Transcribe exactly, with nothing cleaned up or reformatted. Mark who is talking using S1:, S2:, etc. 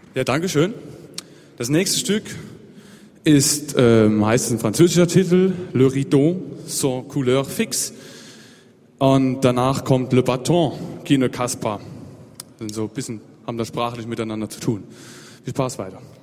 S1: Ja, danke schön. Das nächste Stück ist äh, meistens ein französischer Titel, Le Rideau sans couleur fixe. Und danach kommt Le Bâton qui ne casse pas. Also so ein bisschen haben das sprachlich miteinander zu tun. Viel Spaß weiter.